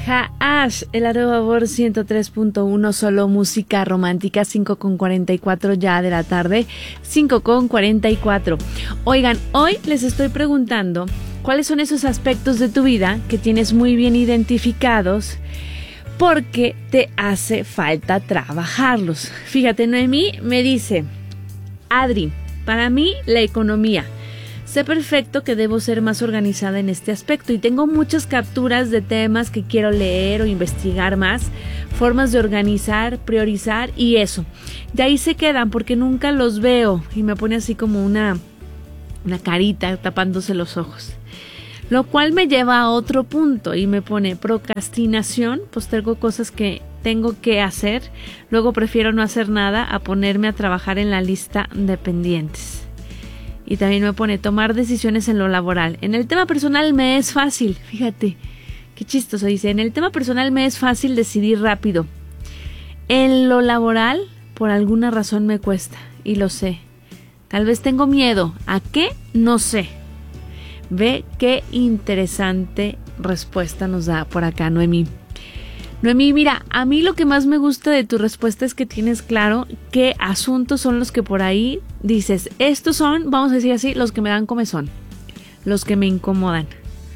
Ash, el Arroba 103.1, solo música romántica, 5:44 ya de la tarde, 5:44. Oigan, hoy les estoy preguntando cuáles son esos aspectos de tu vida que tienes muy bien identificados porque te hace falta trabajarlos. Fíjate, Noemí me dice: Adri, para mí la economía. Sé perfecto que debo ser más organizada en este aspecto y tengo muchas capturas de temas que quiero leer o investigar más, formas de organizar, priorizar y eso. De ahí se quedan porque nunca los veo y me pone así como una carita tapándose los ojos. Lo cual me lleva a otro punto y me pone procrastinación, postergo cosas que tengo que hacer, luego prefiero no hacer nada a ponerme a trabajar en la lista de pendientes. Y también me pone tomar decisiones en lo laboral. En el tema personal me es fácil, fíjate, qué chistoso, dice, en el tema personal me es fácil decidir rápido. En lo laboral, por alguna razón me cuesta, y lo sé. Tal vez tengo miedo. ¿A qué? No sé. Ve qué interesante respuesta nos da por acá Noemí. Noemí, mira, a mí lo que más me gusta de tu respuesta es que tienes claro qué asuntos son los que por ahí dices, estos son, vamos a decir así, los que me dan comezón, los que me incomodan.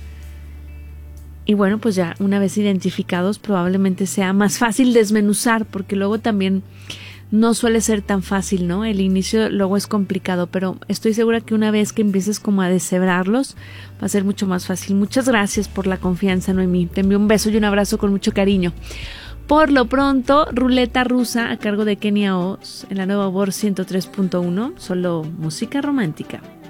Y bueno, pues ya una vez identificados probablemente sea más fácil desmenuzar, porque luego también no suele ser tan fácil, ¿no? El inicio luego es complicado, pero estoy segura que una vez que empieces como a deshebrarlos, va a ser mucho más fácil. Muchas gracias por la confianza, Noemí. Te envío un beso y un abrazo con mucho cariño. Por lo pronto, Ruleta Rusa a cargo de Kenia Oz en la Nueva Voz 103.1, solo música romántica.